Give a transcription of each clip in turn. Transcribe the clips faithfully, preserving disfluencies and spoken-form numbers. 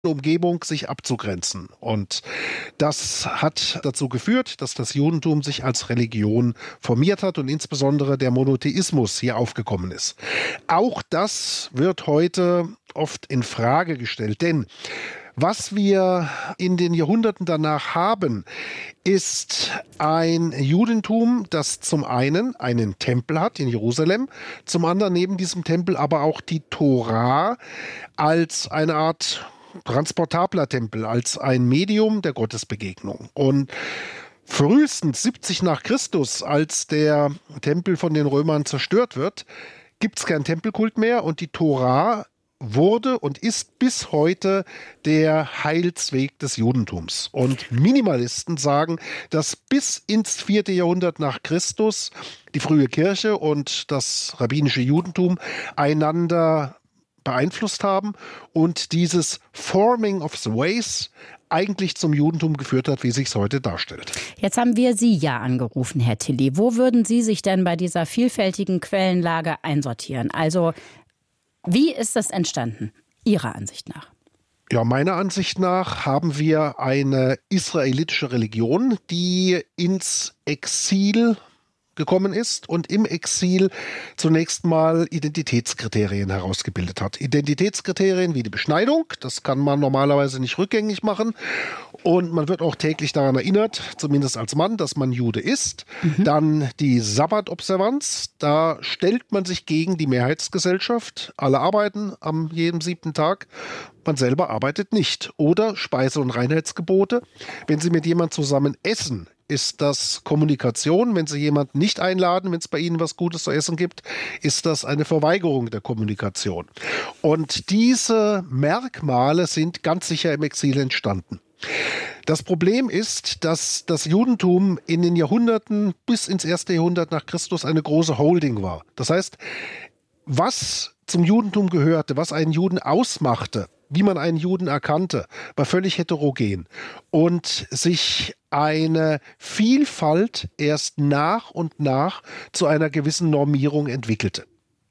Umgebung sich abzugrenzen. Und das hat dazu geführt, dass das Judentum sich als Religion formiert hat und insbesondere der Monotheismus hier aufgekommen ist. Auch das wird heute oft in Frage gestellt, denn was wir in den Jahrhunderten danach haben, ist ein Judentum, das zum einen einen Tempel hat in Jerusalem, zum anderen neben diesem Tempel aber auch die Tora als eine Art transportabler Tempel, als ein Medium der Gottesbegegnung. Und frühestens siebzig nach Christus, als der Tempel von den Römern zerstört wird, gibt es keinen Tempelkult mehr und die Tora wurde und ist bis heute der Heilsweg des Judentums. Und Minimalisten sagen, dass bis ins vierte Jahrhundert nach Christus die frühe Kirche und das rabbinische Judentum einander beeinflusst haben und dieses Forming of the Ways eigentlich zum Judentum geführt hat, wie sich es heute darstellt. Jetzt haben wir Sie ja angerufen, Herr Tilly. Wo würden Sie sich denn bei dieser vielfältigen Quellenlage einsortieren? Also wie ist das entstanden, Ihrer Ansicht nach? Ja, meiner Ansicht nach haben wir eine israelitische Religion, die ins Exil gekommen ist und im Exil zunächst mal Identitätskriterien herausgebildet hat. Identitätskriterien wie die Beschneidung, das kann man normalerweise nicht rückgängig machen und man wird auch täglich daran erinnert, zumindest als Mann, dass man Jude ist. Mhm. Dann die Sabbatobservanz, da stellt man sich gegen die Mehrheitsgesellschaft. Alle arbeiten am jedem siebten Tag. Man selber arbeitet nicht. Oder Speise- und Reinheitsgebote. Wenn Sie mit jemandem zusammen essen, ist das Kommunikation. Wenn Sie jemanden nicht einladen, wenn es bei Ihnen was Gutes zu essen gibt, ist das eine Verweigerung der Kommunikation. Und diese Merkmale sind ganz sicher im Exil entstanden. Das Problem ist, dass das Judentum in den Jahrhunderten bis ins erste Jahrhundert nach Christus eine große Holding war. Das heißt, was zum Judentum gehörte, was einen Juden ausmachte, wie man einen Juden erkannte, war völlig heterogen und sich eine Vielfalt erst nach und nach zu einer gewissen Normierung entwickelte.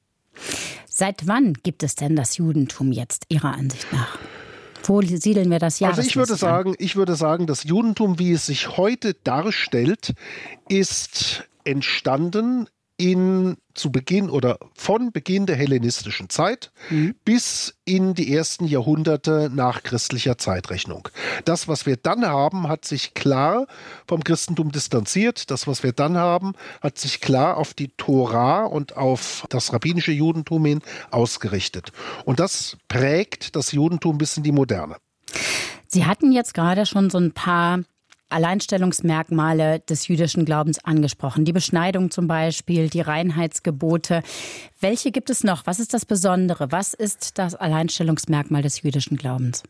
Seit wann gibt es denn das Judentum jetzt Ihrer Ansicht nach? Wo siedeln wir das Jahreslos Also ich würde sagen, ich würde sagen, das Judentum, wie es sich heute darstellt, ist entstanden in zu Beginn oder von Beginn der hellenistischen Zeit mhm. bis in die ersten Jahrhunderte nach christlicher Zeitrechnung. Das, was wir dann haben, hat sich klar vom Christentum distanziert. Das, was wir dann haben, hat sich klar auf die Tora und auf das rabbinische Judentum hin ausgerichtet. Und das prägt das Judentum bis in die Moderne. Sie hatten jetzt gerade schon so ein paar Alleinstellungsmerkmale des jüdischen Glaubens angesprochen. Die Beschneidung zum Beispiel, die Reinheitsgebote. Welche gibt es noch? Was ist das Besondere? Was ist das Alleinstellungsmerkmal des jüdischen Glaubens?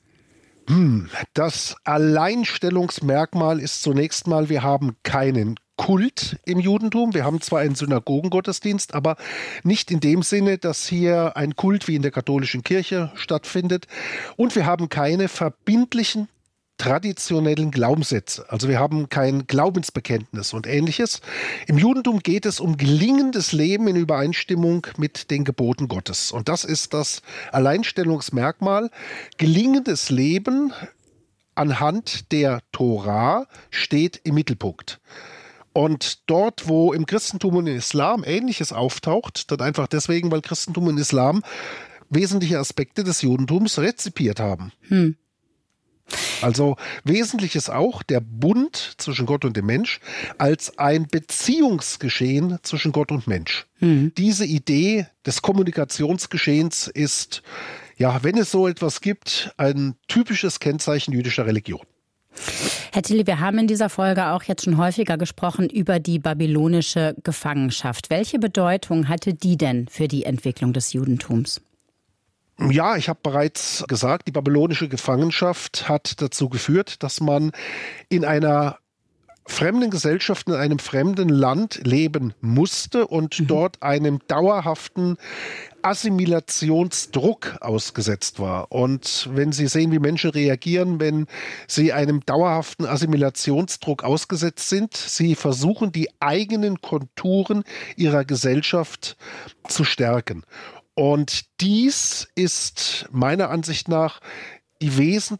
Das Alleinstellungsmerkmal ist zunächst mal, wir haben keinen Kult im Judentum. Wir haben zwar einen Synagogengottesdienst, aber nicht in dem Sinne, dass hier ein Kult wie in der katholischen Kirche stattfindet. Und wir haben keine verbindlichen traditionellen Glaubenssätze. Also wir haben kein Glaubensbekenntnis und Ähnliches. Im Judentum geht es um gelingendes Leben in Übereinstimmung mit den Geboten Gottes. Und das ist das Alleinstellungsmerkmal. Gelingendes Leben anhand der Tora steht im Mittelpunkt. Und dort, wo im Christentum und im Islam Ähnliches auftaucht, dann einfach deswegen, weil Christentum und Islam wesentliche Aspekte des Judentums rezipiert haben. Hm. Also wesentlich ist auch der Bund zwischen Gott und dem Mensch als ein Beziehungsgeschehen zwischen Gott und Mensch. Mhm. Diese Idee des Kommunikationsgeschehens ist, ja, wenn es so etwas gibt, ein typisches Kennzeichen jüdischer Religion. Herr Tilly, wir haben in dieser Folge auch jetzt schon häufiger gesprochen über die babylonische Gefangenschaft. Welche Bedeutung hatte die denn für die Entwicklung des Judentums? Ja, ich habe bereits gesagt, die babylonische Gefangenschaft hat dazu geführt, dass man in einer fremden Gesellschaft, in einem fremden Land leben musste und mhm. dort einem dauerhaften Assimilationsdruck ausgesetzt war. Und wenn Sie sehen, wie Menschen reagieren, wenn sie einem dauerhaften Assimilationsdruck ausgesetzt sind, sie versuchen, die eigenen Konturen ihrer Gesellschaft zu stärken. Und dies ist meiner Ansicht nach die wesentlichen